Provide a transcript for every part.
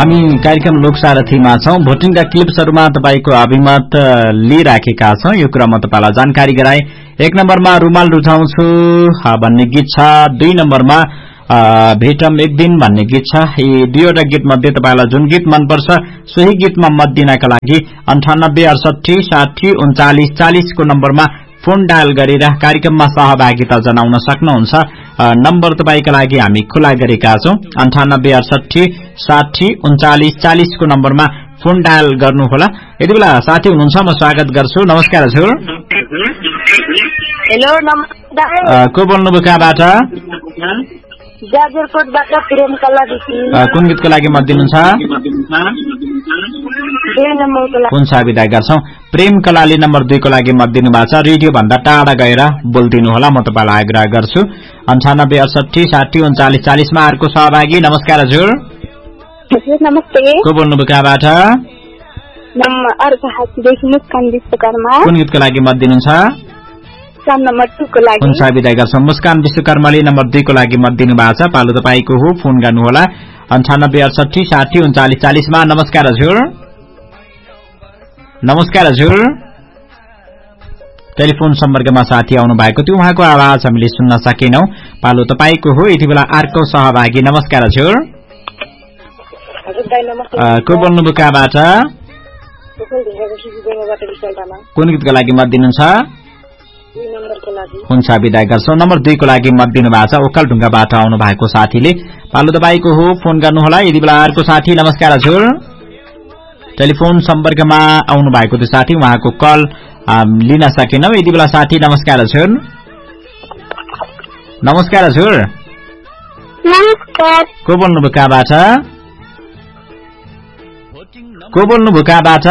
हामी कार्यक्रम लोकसारथीमा छौं। भोटिङका क्लिप्सहरूमा तपाईको अभिमत लिइराखेका छौं। यो कुरा म तपाईलाई जानकारी गराए। 1 नम्बरमा रुमाल रुझाउँछु भन्ने गीत छ। 2 नम्बरमा भेटम एक दिन भन्ने गीत छ। यी दुईवटा गीत मध्ये तपाईलाई जुन गीत मनपर्छ सोही गीतमा मत दिनका लागि 98 68 60 39 40 को नम्बरमा फोन डायल गरेर कार्यक्रममा सहभागिता जनाउन सक्नुहुन्छ। नम्बर तपाईका लागि हामी खुला गरेका छौं। 98 68 60 39 40 को नम्बरमा फोन डायल गर्नुहोला। यति बेला साथी हुनुहुन्छ, म स्वागत गर्छु। नमस्कार हजुर। हेलो नमस्कार। को बोल्नुभयो, कहाँबाट? जाजरकोटबाट प्रेम कलादेखि। कुन गीतको लागि मत दिनुहुन्छ? हुन्छ विदा गर्छौं। प्रेम कलाले नम्बर 2 को लागि मत दिनु भएको छ। रेडियो भन्दा टाढा गएर बोल्दिनु होला, म तपाईलाई आग्रह गर्छु। 98 68 60 39 40 मा अर्को सहभागी। नमस्कार हजुर। नमस्ते। को बोल्नुभयो, कहाँबाट? मुस्कान विश्वकर्मा। कुन गीतको लागि मत दिनुहुन्छ? नम्बर 2 को लागि। हुन्छ विदा गर्छौं। मुस्कान विश्वकर्माले नम्बर 2 को लागि मत दिनु भएको छ। पालो तपाईको हो, फोन गर्नुहोला। 98 68 60 39 40 मा। नमस्कार हजुर। नमस्कार हजुर। टेलिफोन सम्पर्कमा साथी आउनु भएको थियो, उहाँको आवाज हामीले सुन्न सकेनौं। पालो तपाईको हो। यति बेला अर्को सहभागी। नमस्कार हजुर। को बोल्नुभयो, कहाँबाट? कुन गीतको लागि मत दिनुहुन्छ? हुन्छ विदा गर्छौं। नम्बर 2 को लागि मत दिनु भएको छ। ओखलढुङ्गाबाट आउनु भएको साथीले। पालो तपाईको हो, फोन गर्नुहोला। यति बेला अर्को साथी। नमस्कार हजुर। टेलिफोन सम्पर्कमा आउनु भएको थियो साथी, उहाँको कल लिन सकेनौं। यति बेला साथी। नमस्कार हजुर। नमस्कार हजुर। नमस्कार। को बोल्नुभयो, कहाँबाट? को बोल्नुभयो, कहाँबाट?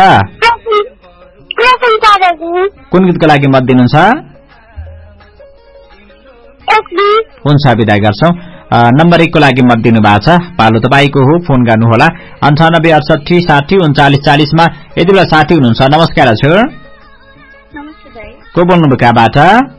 कुन गीतको लागि मत दिनुहुन्छ? हुन्छ विदा गर्छौं। नम्बर 1 को लागि मत दिनु भएको छ। पालो तपाईको हो, फोन गर्नुहोला। 98 68 60 39 40 मा। यति बेला साथी हुनुहुन्छ। नमस्कार हजुर। को बोल्नुभयो, कहाँबाट?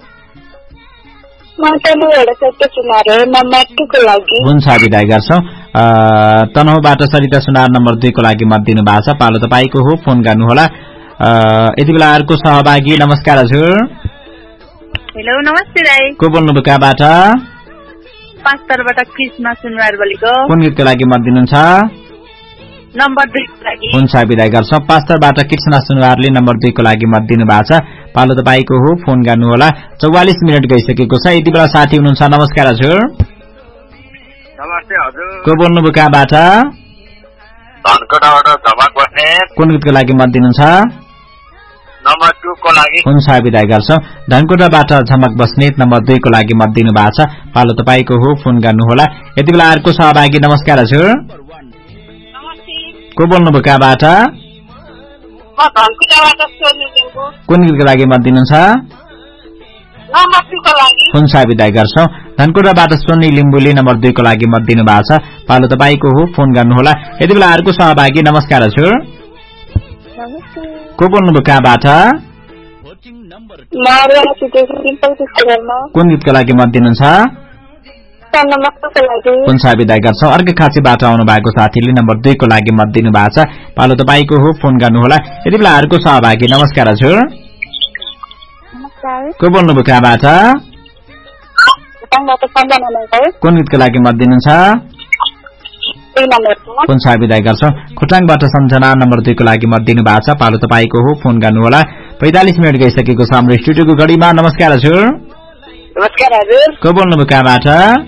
हुन्छ विदा गर्छौं। तनहुबाट सरिता सुनार नम्बर 2 को लागि मत दिनु भएको छ। पालो तपाईको हो, फोन गर्नुहोला। यति बेला अर्को सहभागी। नमस्कार हजुर। हेलो नमस्ते दाइ। को बोल्नुभयो, कहाँबाट? पाँचतरबाट कृष्ण सुनवार बोलेको। कुन गीतको लागि मत दिनुहुन्छ? नम्बर 2 को लागि। हुन्छ विदा गर्छौं। पाँचतरबाट कृष्ण सुनवारले नम्बर 2 को लागि मत दिनु भएको छ। पालो तपाईको हो, फोन गर्नुहोला। 44 मिनेट गइसकेको छ। यति बेला साथी हुनुहुन्छ। नमस्कार हजुर। नमस्ते हजुर। को बोल्नुभयो, कहाँबाट? धनकुटाबाट झमक बस्नेत। कुन गीतको लागि मत दिनुहुन्छ? नम्बर 2 को लागि। हुन्छ विदा गर्छौं। धनकुटाबाट झमक बस्नेत नम्बर 2 को लागि मत दिनु भएको छ। पालो तपाईको हो, फोन गर्नुहोला। यति बेला अर्को सहभागी। नमस्कार हजुर। को बोल्नुभयो, कहाँबाट? कुन गीतको लागि मत दिनुहुन्छ? हुन्छ विदा गर्छौं। धनकुटाबाट सोनी लिम्बुले नम्बर 2 को लागि मत दिनु भएको छ। पालो तपाईको हो, फोन गर्नुहोला। यति बेला अर्को सहभागी। नमस्कार हजुर। को बोल्नुभयो, कहाँबाट? कुन गीतको लागि मत दिनुहुन्छ? हुन्छ विदा गर्छौं। अर्को खाँचीबाट आउनु भएको साथीले नम्बर 2 को लागि मत दिनु भएको छ। पालो तपाईँको हो, फोन गर्नुहोला। यति बेला अर्को सहभागी। नमस्कार हजुर। को बोल्नुभयो, कहाँबाट? कुन गीतको लागि मत दिनुहुन्छ? हुन्छ विदा गर्छौं। खोटाङबाट सम्झना नम्बर 2 को लागि मत दिनु भएको छ। पालो तपाईको हो, फोन गर्नुहोला। 45 मिनेट गइसकेको छ हाम्रो स्टुडियोको घडीमा। नमस्कार हजुर। नमस्कार हजुर। को बोल्नुभयो, कहाँबाट?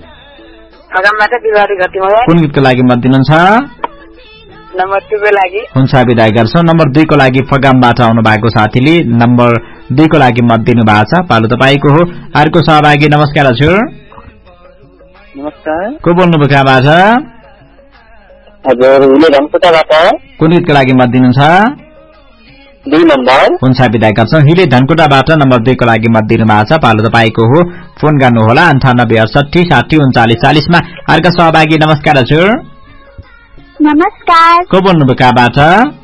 कुन गीतको लागि मत दिनुहुन्छ? नम्बर 2 को लागि। हुन्छ विदा गर्छौं। नम्बर 2 को लागि फगामबाट आउनु भएको साथीले नम्बर 2 को लागि मत दिनु भएको छ। पालो तपाईको हो, अर्को सहभागी। नमस्कार हजुर। नमस्कार। को बोल्नुभयो, कहाँबाट? हजुर, हिले धनकुटाबाट। कुन गीतको लागि मत दिनुहुन्छ? 2 नम्बर। हुन्छ विदा गर्छौं। हिले धनकुटाबाट नम्बर 2 को लागि मत दिनु भएको छ। पालो तपाईको हो, फोन गर्नुहोला। 98 68 60 39 40 मा। अर्का सहभागी। नमस्कार हजुर। नमस्कार। को बोल्नुभयो, कहाँबाट?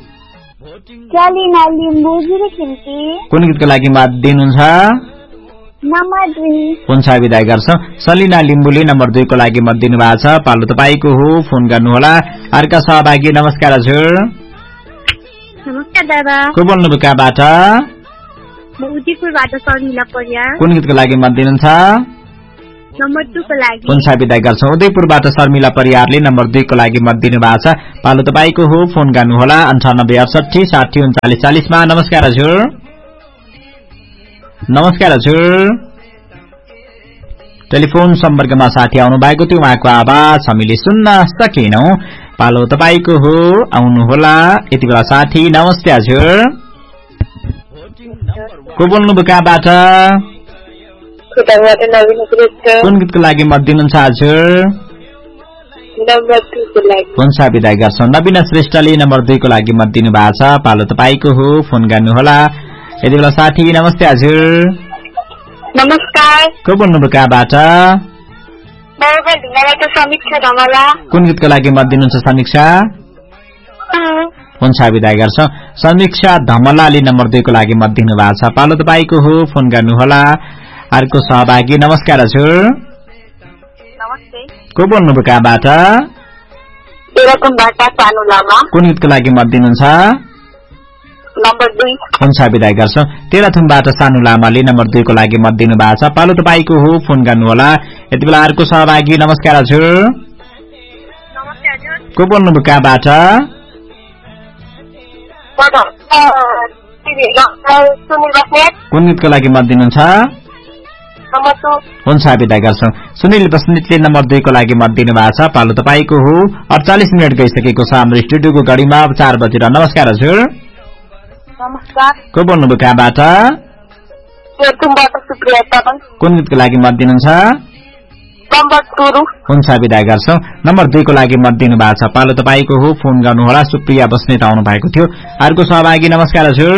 सलिना लिम्बु खिम्ती। कुन गीतको लागि मत दिनुहुन्छ? नम्बर 2। हुन्छ विदा गर्छौं। सलिना लिम्बुले नम्बर 2 को लागि मत दिनु भएको छ। पालो तपाईको हो, फोन गर्नुहोला। अर्का सहभागी नमस्कार हजुर नमस्कार दादा को बोल्नुभयो कहाँबाट म उदयपुरबाट शर्मिला परियार कुन गीतको लागि मत दिनुहुन्छ नम्बर 2 को लागि हुन्छ विदाई गर्छौं उदयपुरबाट शर्मिला परियारले नम्बर 2 को लागि मत दिनु भएको छ पालो तपाईको हो फोन गर्नुहोला 9868 60 39 40 मा नमस्कार हजुर नमस्कार हजुर टेलिफोन सम्पर्कमा साथी आउनु भएको थियो उहाँको आवाज हामीले सुन्न सकेनौं पालो तपाईको हो आउनुहोला यति बेला साथी नमस्ते हजुर को बोल्नुभयो कहाँबाट कुन गीतको लागि मत दिनुहुन्छ हजुर हुन्छ विदाई गर्छौं नवीन श्रेष्ठले नम्बर 2 को लागि मत दिनु भएको छ पालो तपाईको हो फोन गर्नुहोला यति बेला साथी नमस्ते हजुर नमस्कार को बोल्नुभयो कहाँबाट समीक्षा धमला कुन गीतको लागि मत दिनुहुन्छ समीक्षा हुन्छ विदाई गर्छौं समीक्षा धमलाले नम्बर 2 को लागि मत दिनु भएको छ पालो तपाईको हो फोन गर्नुहोला अर्को सहभागी नमस्कार हजुर नमस्ते को बोल्नुभयो कहाँबाट तेह्रथुमबाट सानु लामा कुन गीतको लागि मत दिनुहुन्छ नम्बर 2 हुन्छ विदाई गर्छौं तेह्रथुमबाट सानु लामाले नम्बर 2 को लागि मत दिनु भएको छ पालो तपाईको हो फोन गर्नुहोला यति बेला अर्को सहभागी नमस्कार हजुर नमस्ते हजुर को बोल्नुभयो कहाँबाट कुन गीतको लागि मत दिनुहुन्छ नम्बर 2 हुन्छ विदाई गर्छौं सुनिल बस्नेतले नम्बर 2 को लागि मत दिनु भएको छ पालो तपाईको हो 48 मिनेट गइसकेको छ हाम्रो स्टुडियोको घडीमा 4 बजेर नमस्कार हजुर नमस्कार को बोल्नुभयो कहाँबाट तेह्रथुमबाट सुप्रिया तामाङ कुन गीतको लागि मत दिनुहुन्छ नम्बर 2 हुन्छ विदाई गर्छौं नम्बर 2 को लागि मत दिनु भएको छ पालो तपाईको हो फोन गर्नुहोला सुप्रिया बस्नेत आउनु भएको थियो अर्को सहभागी नमस्कार हजुर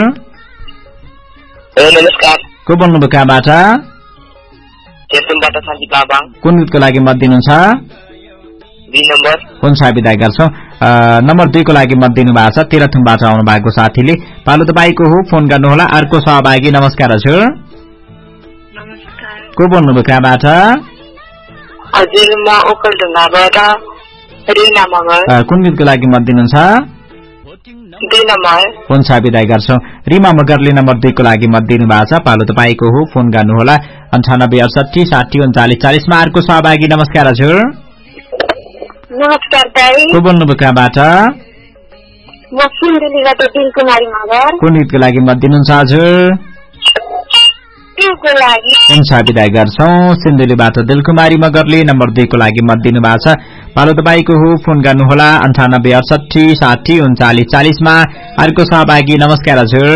नमस्कार को बोल्नुभयो कहाँबाट तेह्रथुमबाट शान्ति तामाङ कुन गीतको लागि मत दिनुहुन्छ 2 नम्बर हुन्छ विदाई गर्छौं नम्बर 2 को लागि मत दिनु भएको छ तेह्रथुमबाट आउनु भएको साथीले पालो तपाईको हो फोन गर्नुहोला अर्को सहभागी नमस्कार हजुर नमस्कार को बोल्नुभयो कहाँबाट हजुर म ओकलढुङ्गाबाट रिना मगर कुन गीतको लागि मत दिनुहुन्छ 2 नम्बर हुन्छ विदाई गर्छौं रिमा मगरले नम्बर 2 को लागि मत दिनु भएको छ पालो तपाईको हो फोन गर्नुहोला 9868 60 39 40 मा अर्को सहभागी नमस्कार हजुर नमस्कार दाइ को बोल्नुभयो कहाँबाट म सिन्धुलीबाट दिलकुमारी मगर कुन गीतको लागि मत दिनुहुन्छ हजुर को लागि हुन्छ विदाई गर्छौं सिन्धुलीबाट दिलकुमारी मगरले नम्बर 2 को लागि मत दिनु भएको छ पालो तपाईको हो फोन गर्नुहोला 9868 60 39 40 मा अर्को सहभागी नमस्कार हजुर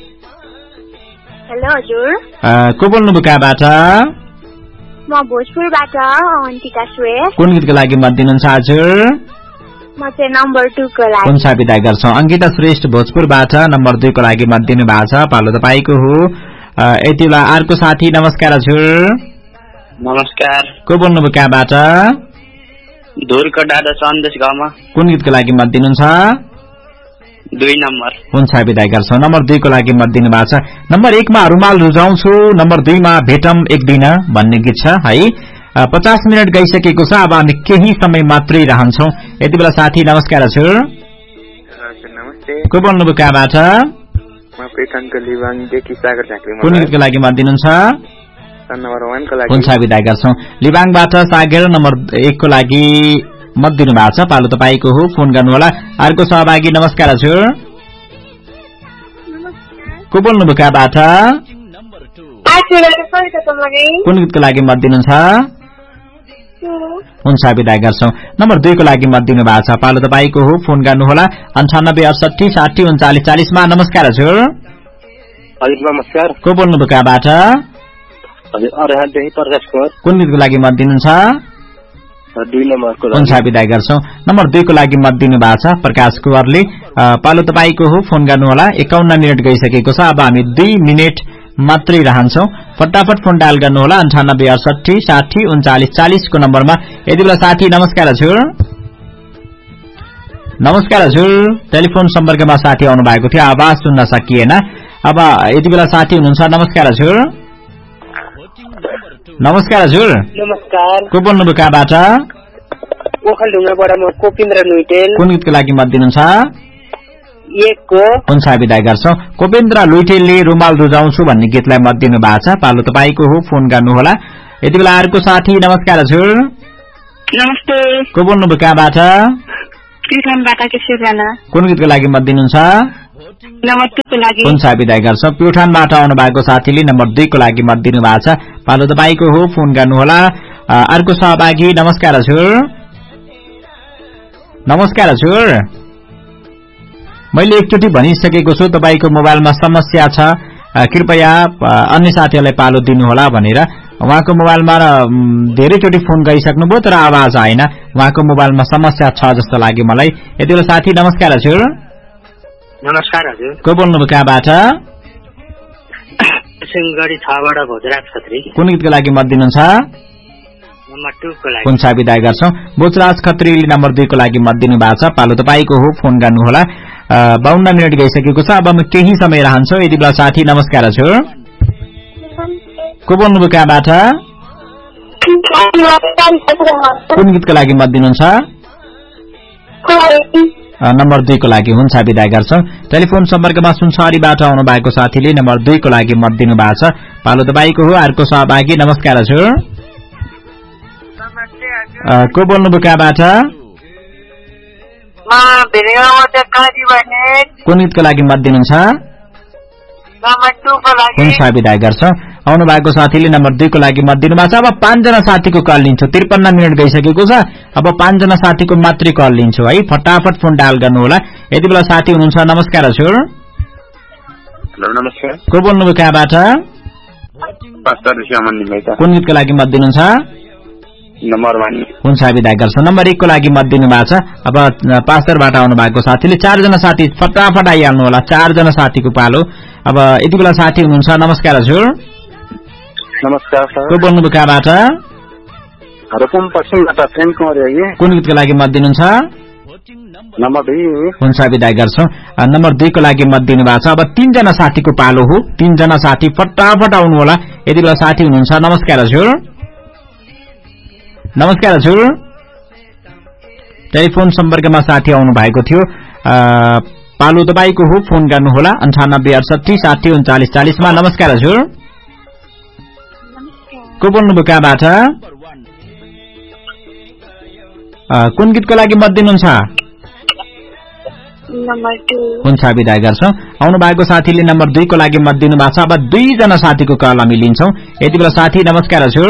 हेलो हजुर को बोल्नुभयो कहाँबाट म भोजपुरबाट अवन्तिका श्रेष्ठ कुन गीतको लागि मत दिनुहुन्छ हजुर म चाहिँ नम्बर 2 को लागि हुन्छ विदाई गर्छौं अंकिता श्रेष्ठ भोजपुरबाट नम्बर 2 को लागि मत दिनु भएको छ पालो तपाईको हो यति बेला अर्को साथी नमस्कार हजुर नमस्कार को बोल्नुभयो कहाँबाट धुरकोटाबाट सन्देश गाउँमा कुन गीतको लागि मत दिनुहुन्छ 2 नम्बर हुन्छ विदाई गर्छौं नम्बर 2 को लागि मत दिनु भएको छ नम्बर 1 मा रुमाल रुजाउँछु नम्बर 2 मा भेटम एक दिन भन्ने गीत छ है 50 मिनेट गइसकेको छ अब हामी केही समय मात्रै रहन्छौं यति बेला साथी नमस्कार हजुर नमस्ते को बोल्नुभयो कहाँबाट म प्रितनको लिबाङदेखि सागर झाँक्री कुन गीतको लागि मत दिनुहुन्छ नम्बर 1 को लागि हुन्छ विदाई गर्छौं लिबाङबाट सागर नम्बर 1 को लागि मत दिनु भएको छ पालो तपाईको हो फोन गर्नुहोला अर्को सहभागी नमस्कार हजुर को बोल्नुभयो कहाँबाट कुन गीतको लागि मत दिनुहुन्छ हुन्छ विदाई गर्छौं नम्बर 2 को लागि मत दिनु भएको छ पालो तपाईको हो फोन गर्नुहोला 9868 60 39 40 मा नमस्कार हजुर हजुर नमस्कार को बोल्नुभयो कहाँबाट हजुर अरहदेखि प्रकाश कुमार कुन गीतको लागि मत दिनुहुन्छ 2 नम्बरको हुन्छ विदाई गर्छौं नम्बर 2 को लागि मत दिनु भएको छ प्रकाश कुमारले पालो तपाईको हो फोन गर्नुहोला 51 मिनेट गइसकेको छ अब हामी 2 मिनेट मात्रै रहन्छौं फटाफट फोन डायल गर्नुहोला 9868 60 39 40 को नम्बरमा यति बेला साथी नमस्कार हजुर नमस्कार हजुर टेलिफोन सम्पर्कमा साथी आउनु भएको थियो आवाज सुन्न सकिएन अब यति बेला साथी हुनुहुन्छ नमस्कार हजुर नमस्कार हजुर नमस्कार को बोल्नुभयो कहाँबाट ओखलढुङ्गाबाट म कोपिन्द्र लुइटेल। कुन गीतको लागि मत दिनुहुन्छ? एकको। हुन्छ विदाई गर्छौं। कोपेन्द्र लुइटेलले रुमाल रुजाउँछु भन्ने गीतलाई मत दिनु भएको छ। पालो तपाईको हो, फोन गर्नुहोला। यति बेला अर्को साथी नमस्कार हजुर। नमस्ते। को बोल्नुभयो कहाँबाट? प्युठानबाट केशर राणा। कुन गीतको लागि मत दिनुहुन्छ? नम्बर 2 को लागि। हुन्छ विदाई गर्छौं। प्युठानबाट आउनु भएको साथीले नम्बर 2 को लागि मत दिनु भएको छ। पालो तपाईको हो, फोन गर्नुहोला। अर्को सहभागी नमस्कार हजुर। नमस्कार हजुर। मैले एकचोटि भनिसकेको छु तपाईको मोबाइलमा समस्या छ, कृपया अन्य साथीहरूलाई पालो दिनुहोला भनेर। उहाँको मोबाइलमा धेरैचोटि फोन गरिसक्नुभयो तर आवाज आएन। उहाँको मोबाइलमा समस्या छ जस्तो लाग्यो मलाई। यति बेला साथी नमस्कार हजुर। नमस्कार हजुर। को बोल्नुभयो कहाँबाट? सिंहगढी 6 बाट भोजराज खत्री। कुन गीतको लागि मत दिनुहुन्छ? नम्बर 2 को लागि। हुन्छ विदाई गर्छौं। भोजराज खत्रीले नम्बर 2 को लागि मत दिनु भएको छ। पालो तपाईको हो, फोन गर्नुहोला। 52 मिनेट गइसकेको छ। अब म केही समय रहन्छौ। यति बेला साथी नमस्कार हजुर। को बोल्नुभयो कहाँबाट? कुन गीतको लागि मत दिनुहुन्छ? नम्बर 2 को लागि। हुन्छ विदाई गर्छौं। टेलिफोन सम्पर्कमा सुनसरीबाट आउनु भएको साथीले नम्बर 2 को लागि मत दिनु भएको छ। पालो तपाईको हो। अर्को सहभागी नमस्कार हजुर। को बोल्नुभयो कहाँबाट? कुन गीतको लागि मत दिनुहुन्छ? हुन्छ विदाई गर्छौं। आउनु भएको साथीले नम्बर 2 को लागि मत दिनु भएको छ। अब 5 जना साथीको कल लिन्छु। 53 मिनेट गइसकेको छ। अब 5 जना साथीको मात्रै कल लिन्छु है। फटाफट फोन डायल गर्नुहोला। यति बेला साथी हुनुहुन्छ। नमस्कार हजुर। हेलो नमस्कार। को बोल्नुभयो कहाँबाट? पास्टर श्यामन निमेता। कुन गीतको लागि मत दिनुहुन्छ? नम्बर 1। हुन्छ विदाई गर्छौं। नम्बर 1 को लागि मत दिनु भएको छ। अब पास्टरबाट आउनु भएको साथीले 4 जना साथी फटाफट आइहाल्नु होला। 4 जना साथीको पालो। अब यति बेला साथी हुनुहुन्छ। नमस्कार हजुर। नमस्कार सर। को बोल्नुभयो कहाँबाट? रुकुम पश्चिमबाट प्रेम कुमार हो। कुन गीतको लागि मत दिनुहुन्छ? नम्बर 2। हुन्छ विदाई गर्छौं। नम्बर 2 को लागि मत दिनु भएको छ। अब 3 जना साथीको पालो हो। 3 जना साथी फटाफट आउनु होला। यति बेला साथी हुनुहुन्छ। नमस्कार हजुर। नमस्कार हजुर। टेलिफोन सम्पर्कमा साथी आउनु भएको थियो। पालो तपाईको हो, फोन गर्नुहोला। 98 68 60 39 40 मा। नमस्कार हजुर। को बोल्नुभयो कहाँबाट? कुन गीतको लागि मत दिनुहुन्छ? नम्बर 2। हुन्छ विदाई गर्छौं। आउनु भएको साथीले नम्बर 2 को लागि मत दिनु भएको छ। अब 2 जना साथीको कल हामी लिन्छौं। यति बेला साथी नमस्कार हजुर।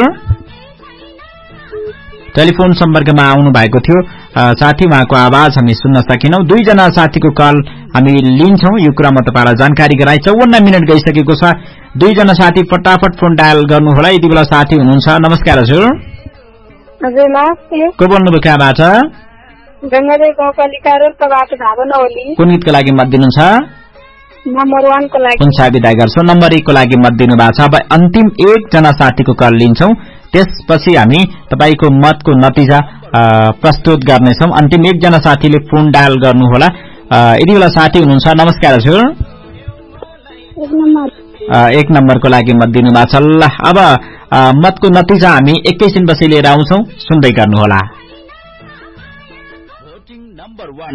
टेलिफोन सम्पर्कमा आउनु भएको थियो साथी, उहाँको आवाज हामी सुन्न सकेनौं। 2 जना साथीको कल हामी लिन्छौं। यो कुरा म तपाईलाई जानकारी गराए। 54 मिनेट गइसकेको छ। 2 जना साथी फटाफट फोन डायल गर्नुहोला। यति बेला साथी हुनुहुन्छ। नमस्कार हजुर। हजुर नमस्ते। को बोल्नुभयो कहाँबाट? गंगादेव गाउँपालिका रोल्पाबाट भावना ओली। कुन गीतको लागि मत दिनुहुन्छ? नम्बर 1 को लागि। हुन्छ विदाई गर्छौं। नम्बर 1 को लागि मत दिनु भएको छ। अब अन्तिम 1 जना साथीको कल लिन्छौं। त्यसपछि हामी तपाईको मतको नतिजा प्रस्तुत गर्नेछौं। अन्तिम 1 जना साथीले फोन डायल गर्नुहोला। यति बेला साथी हुनुहुन्छ। नमस्कार हजुर। 1 नम्बरको लागि मत दिनु भएको छ। ल अब मतको नतिजा हामी एकैछिनपछि लिएर आउँछौं। सुन्दै गर्नुहोला।